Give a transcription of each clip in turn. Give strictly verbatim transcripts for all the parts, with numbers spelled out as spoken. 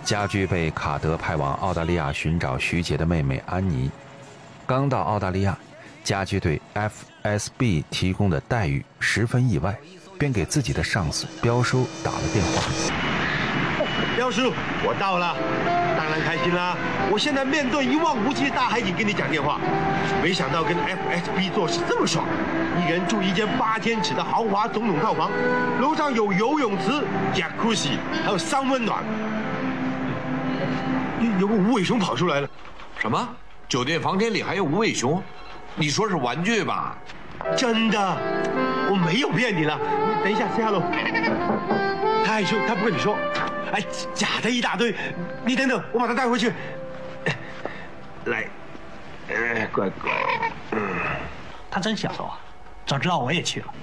家驹被卡德派往澳大利亚寻找徐杰的妹妹安妮。刚到澳大利亚，家驹对 F S B 提供的待遇十分意外，便给自己的上司彪叔打了电话。 彪叔，我到了，当然开心啦！我现在面对一望无际的大海景跟你讲电话，没想到跟 F S B 做事这么爽，一个人住一间八千尺的豪华总统套房，楼上有游泳池、jacuzzi， 还有三温暖。有个无尾熊跑出来了， 什么？酒店房间里还有无尾熊？你说是玩具吧？ 真的，我没有骗你了。你等一下 ，say hello。他害羞，他不跟你说。哎，假的一大堆，你等等，我把他带回去。来，哎，乖乖，嗯， 他真享受啊！早知道我也去了。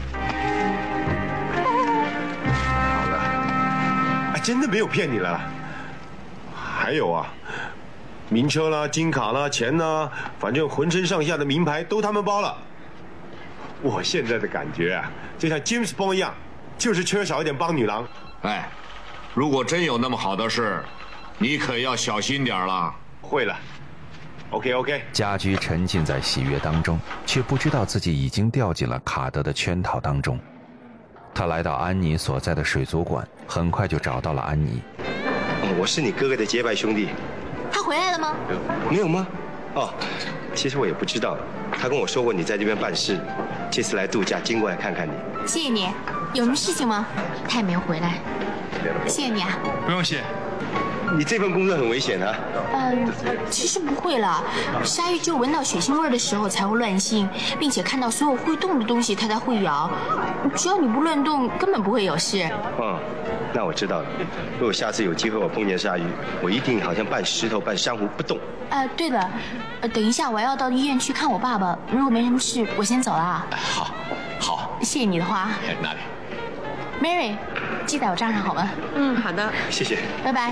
好了，哎，真的没有骗你了。还有啊，名车啦、金卡啦、钱啦，反正浑身上下的名牌都他们包了。我现在的感觉啊，就像 James Bond 一样，就是缺少一点帮女郎。 哎。如果真有那么好的事，你可要小心点了。 会了 ，OK OK。 家驹沉浸在喜悦当中，却不知道自己已经掉进了卡德的圈套当中。他来到安妮所在的水族馆，很快就找到了安妮。 哦，我是你哥哥的结拜兄弟。 他回来了吗？ 没有吗？哦，其实我也不知道。他跟我说过你在这边办事，这次来度假，经过来看看你。 谢谢你。有什么事情吗？他也没有回来。谢谢你啊！ 不用谢。 你这份工作很危险啊。 嗯，其实不会啦。鲨鱼只有闻到血腥味的时候才会乱性，并且看到所有会动的东西它才会摇。只要你不乱动，根本不会有事。 嗯，那我知道了。如果下次有机会我碰见鲨鱼，我一定好像扮石头、扮珊瑚不动。 呃，对了，呃，等一下我要到医院去看我爸爸。如果没什么事，我先走了啊。 好，好。 谢谢你的话。 哪里 ？Mary， 记在我账上好吗？ 嗯，好的。 谢谢。 拜拜。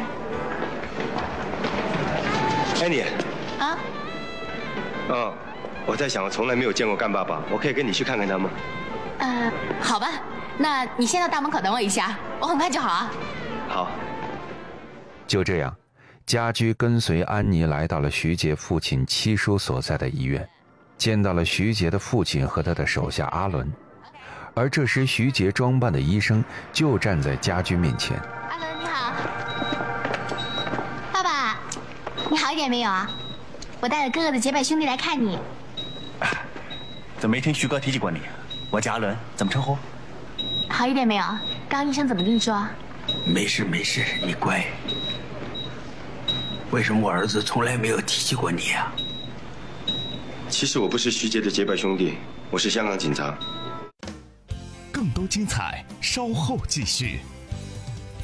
安妮。 啊？ 嗯，我在想，我从来没有见过干爸爸，我可以跟你去看看他吗？ 呃，好吧，那你先到大门口等我一下，我很快就好啊。 好。 就这样，家驹跟随安妮来到了徐杰父亲七叔所在的医院，见到了徐杰的父亲和他的手下阿伦。而这时徐杰装扮的医生就站在家驹面前。 阿伦你好。爸爸，你好一点没有啊？我带了哥哥的结拜兄弟来看你。 怎么没听徐哥提起过你？我叫阿伦，怎么称呼？ 好一点没有？刚刚医生怎么跟你说？ 没事没事，你乖。为什么我儿子从来没有提起过你啊？ 其实我不是徐杰的结拜兄弟，我是香港警察。 更多精彩，稍后继续。